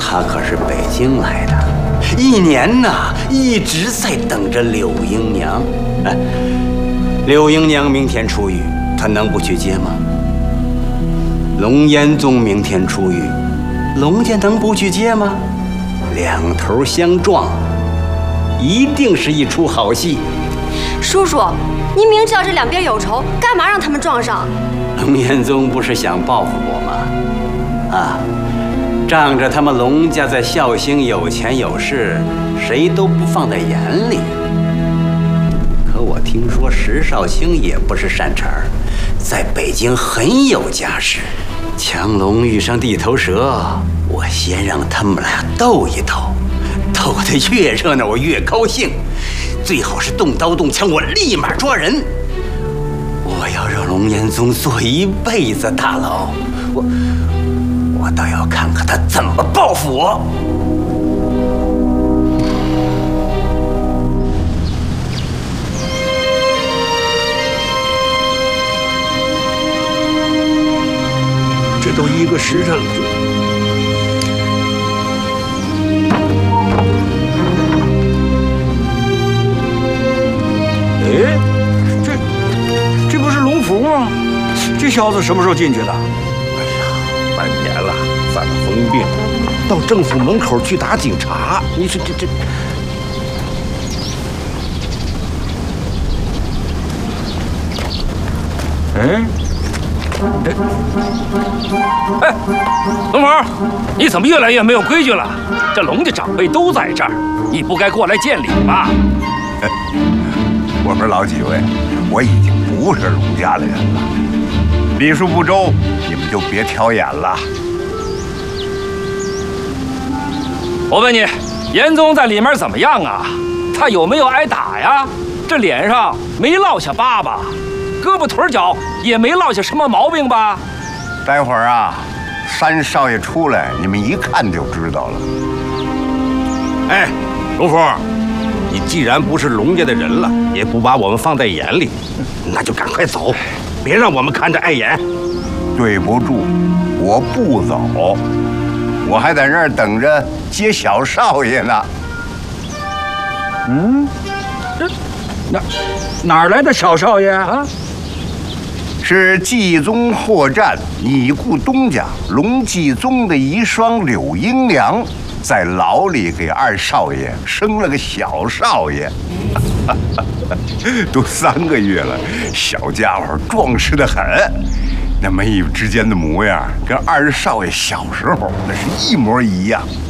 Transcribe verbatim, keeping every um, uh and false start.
他可是北京来的，一年呐一直在等着柳英娘。哎，柳英娘明天出狱，他能不去接吗？龙延宗明天出狱，龙家能不去接吗？两头相撞，一定是一出好戏。 叔叔，您明知道这两边有仇，干嘛让他们撞上？ 龙延宗不是想报复我吗？啊！仗着他们龙家在孝兴有钱有势，谁都不放在眼里。可我听说石少卿也不是善茬儿，在北京很有家世。强龙遇上地头蛇，我先让他们俩斗一斗，斗得越热闹我越高兴。最好是动刀动枪，我立马抓人。我要让龙延宗坐一辈子大牢。我。我倒要看看他怎么报复我！ 这都一个时辰了，哎，这这不是龙福吗？这小子什么时候进去的？ 半年了，犯了疯病，到政府门口去打警察。你说这这…… 嗯，哎，龙福，你怎么越来越没有规矩了？这龙家长辈都在这儿，你不该过来见礼吧？ 我说老几位，我已经不是龙家的人了，礼数不周，你们就别挑眼了。 我问你，严宗在里面怎么样啊？他有没有挨打呀？这脸上没落下疤吧？胳膊腿脚也没落下什么毛病吧？ 待会儿啊，三少爷出来，你们一看就知道了。 哎，龙福，你既然不是龙家的人了，也不把我们放在眼里，那就赶快走，别让我们看着碍眼。 对不住，我不走，我还在那儿等着接小少爷呢。 嗯，这哪哪来的小少爷啊？ 是继宗获战，已故东家龙继宗的遗孀柳英娘，在牢里给二少爷生了个小少爷。都三个月了，小家伙壮实得很，那眉宇之间的模样，跟二少爷小时候那是一模一样。